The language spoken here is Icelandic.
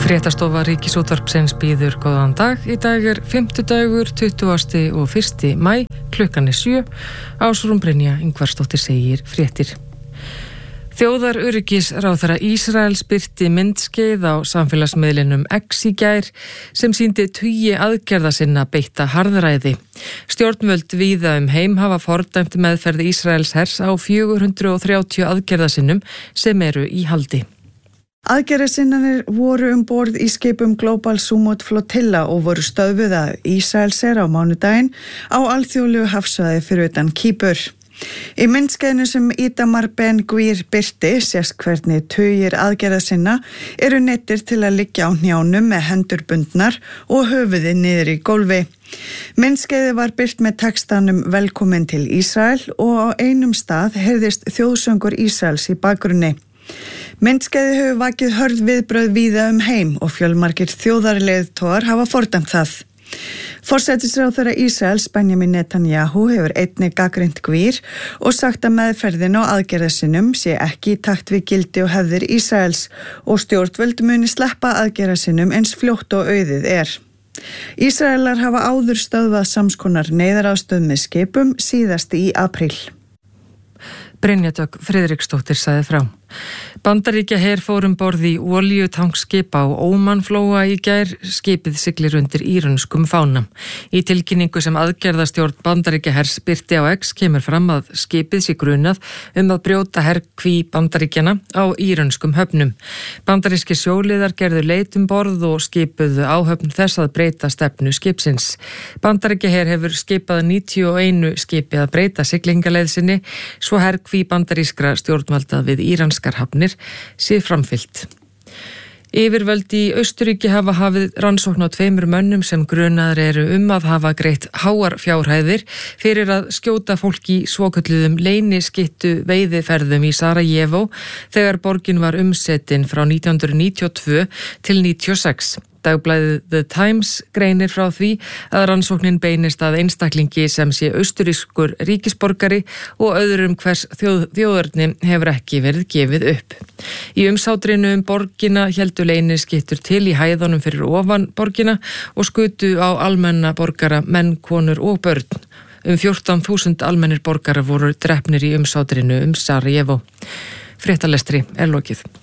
Fréttastofa Ríkisútvarpsins býður góðan dag. Í dag er 5. 20. og 1. maí, klukkan er 7. Ásrún Brynja Ingvarsdóttir segir fréttir. Þjóðaröryggisráðherra Ísraels birti myndskeið á samfélagsmiðlinum X í gær sem sýndi tugi aðgerða sinna beitta harðræði. Stjórnvöld víða heim hafa fordæmt meðferð Ísraels hers á 430 aðgerða sinnum sem eru í haldi. Aðgerðasinnanir voru borð í skipum Global Sumut Flotilla og voru stöðvuð af Ísraelsher á mánudaginn á alþjóðlegu hafsvæði fyrir utan Kýpur. Í myndskeiðinu sem Itamar Ben-Gvir birti sést hvernig tugir aðgerðasinna eru neyddir til að liggja á hnjánum með hendur bundnar og höfuðið niður í gólfi. Myndskeiðið var birt með textanum Velkomin til Ísrael og á einum stað heyrðist þjóðsöngur Ísraels í bakgrunni. Myndskeiðið hefur vakið hörð viðbrögð víða heim og fjölmargir þjóðarleiðtogar hafa fordæmt það. Forsætisráðherra Ísraels Benjamin Netanyahu hefur einnig gagnrýnt Gvir og sagt að meðferðin á aðgerðasinum sé ekki í takt við gildi og hefðir Ísraels og stjórnvöld muni sleppa aðgerðasinum eins fljótt og auðið er. Ísraelar hafa áður stöðvað samskonar neyðaraðstöð með skipum síðast í apríl. Brynja Dögg Friðriksdóttir sagði frá. Bandaríkjaher fór borð í olíutankskip á Ómanflóa í gær. Skipið siglir undir írönskum fána. Í tilkynningu sem aðgerðastjórn Bandaríkjahers birti á X kemur fram að skipið sé grunað að brjóta herkví Bandaríkjana á írönskum höfnum. Bandarískir sjóliðar gerðu leit borð og skipuðu áhöfn þess að breyta stefnu skipsins. Bandaríkjaher hefur skipað 91 skipi að breyta siglingaleið sinni svo herkví bandarískra stjórnvalda við íranskar hafnir sé framfylgt. Yfirvöld í Austurríki hafa hafið rannsókn á 2 mönnum sem grunaðir eru að hafa greitt háar fjárhæðir fyrir að skjóta fólk í svokölluðum leyniskyttu veiðiferðum í Sarajevo þegar borgin var umsetin frá 1992 til 96. Dagblaðið The Times greinir frá því að rannsóknin beinist að einstaklingi sem sé austurískur ríkisborgari og öðrum hvers þjóðerni hefur ekki verið gefið upp. Í umsátrinu borgina héldu leyniskyttur til í hæðunum fyrir ofan borgina og skutu á almenna borgara, menn, konur og börn. 14.000 almennir borgarar voru drepnir í umsátrinu Sarajevo. Fréttalestri er lokið.